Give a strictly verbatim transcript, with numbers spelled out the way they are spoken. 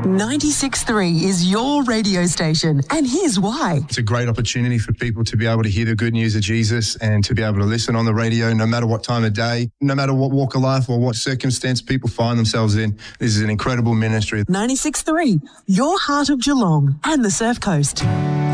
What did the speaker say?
ninety-six point three is your radio station, and here's why. It's a great opportunity for people to be able to hear the good news of Jesus and to be able to listen on the radio no matter what time of day, no matter what walk of life or what circumstance people find themselves in. This is an incredible ministry. ninety-six point three, your heart of Geelong and the Surf Coast.